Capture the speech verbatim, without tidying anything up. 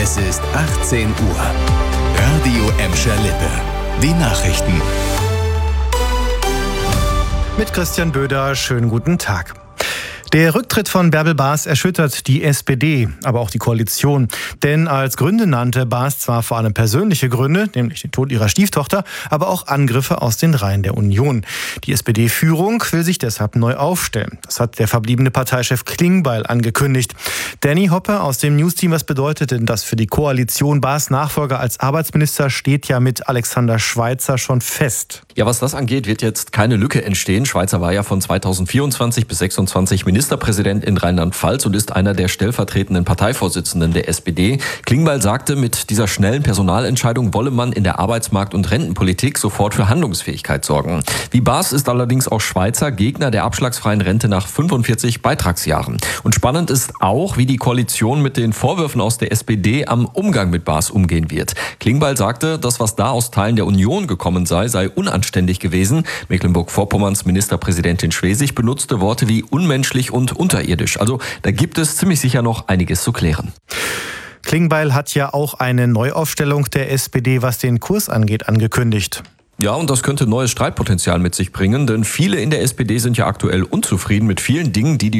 Es ist achtzehn Uhr. Radio Emscher Lippe. Die Nachrichten. Mit Christian Böder, schönen guten Tag. Der Rücktritt von Bärbel Baas erschüttert die S P D, aber auch die Koalition. Denn als Gründe nannte Baas zwar vor allem persönliche Gründe, nämlich den Tod ihrer Stieftochter, aber auch Angriffe aus den Reihen der Union. Die S P D-Führung will sich deshalb neu aufstellen. Das hat der verbliebene Parteichef Klingbeil angekündigt. Danny Hoppe aus dem Newsteam, was bedeutet denn das für die Koalition? Baas Nachfolger als Arbeitsminister steht ja mit Alexander Schweitzer schon fest. Ja, was das angeht, wird jetzt keine Lücke entstehen. Schweitzer war ja von zweitausendvierundzwanzig bis sechsundzwanzig Ministerpräsident in Rheinland-Pfalz und ist einer der stellvertretenden Parteivorsitzenden der S P D. Klingbeil sagte, mit dieser schnellen Personalentscheidung wolle man in der Arbeitsmarkt- und Rentenpolitik sofort für Handlungsfähigkeit sorgen. Wie Baas ist allerdings auch Schweitzer Gegner der abschlagsfreien Rente nach fünfundvierzig Beitragsjahren. Und spannend ist auch, wie die Koalition mit den Vorwürfen aus der S P D am Umgang mit Baas umgehen wird. Klingbeil sagte, das, was da aus Teilen der Union gekommen sei, sei unanständig gewesen. Mecklenburg-Vorpommerns Ministerpräsidentin Schwesig benutzte Worte wie unmenschlich und unterirdisch. Also da gibt es ziemlich sicher noch einiges zu klären. Klingbeil hat ja auch eine Neuaufstellung der S P D, was den Kurs angeht, angekündigt. Ja, und das könnte neues Streitpotenzial mit sich bringen, denn viele in der S P D sind ja aktuell unzufrieden mit vielen Dingen, die die